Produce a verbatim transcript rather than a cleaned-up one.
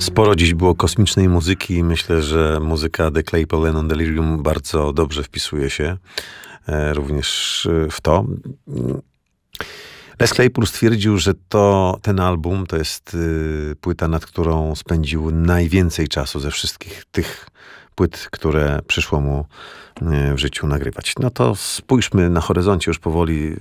Sporo dziś było kosmicznej muzyki i myślę, że muzyka The Claypool and Delirium bardzo dobrze wpisuje się e, również e, w to. Les Claypool stwierdził, że to, ten album to jest y, płyta, nad którą spędził najwięcej czasu ze wszystkich tych płyt, które przyszło mu y, w życiu nagrywać. No to spójrzmy na horyzoncie już powoli.